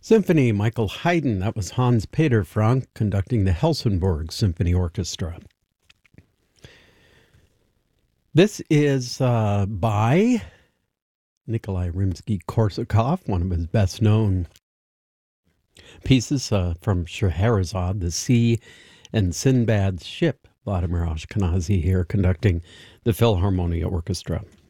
Symphony, Michael Haydn. That was Hans Peter Frank conducting the Helsingborg Symphony Orchestra. This is by Nikolai Rimsky-Korsakov, one of his best-known pieces from Scheherazade, The Sea and Sinbad's Ship. Vladimir Ashkenazy here conducting the Philharmonia Orchestra.